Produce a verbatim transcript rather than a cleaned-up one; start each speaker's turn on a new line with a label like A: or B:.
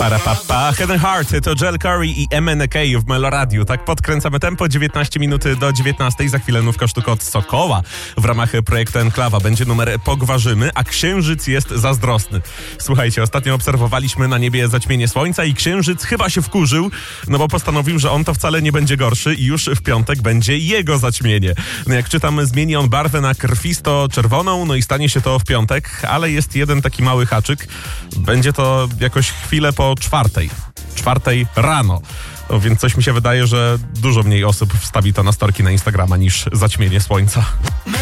A: Para pa, pa. Head and Heart to Joel Corey i M N K w Meloradiu. Tak podkręcamy tempo, dziewiętnaście minut do dziewiętnastej. Za chwilę nówka sztuk od Sokoła. W ramach projektu Enklawa będzie numer Pogważymy, a Księżyc jest zazdrosny. Słuchajcie, ostatnio obserwowaliśmy na niebie zaćmienie słońca i Księżyc chyba się wkurzył, no bo postanowił, że on to wcale nie będzie gorszy i już w piątek będzie jego zaćmienie. No jak czytam, zmieni on barwę na krwisto-czerwoną, no i stanie się to w piątek, ale jest jeden taki mały haczyk. Będzie to jakoś chwilę po czwartej. Czwartej rano. No, więc coś mi się wydaje, że dużo mniej osób wstawi to na storki na Instagrama niż zaćmienie słońca.